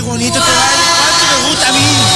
bonito este baile. ¿Cuánto me gusta a mí?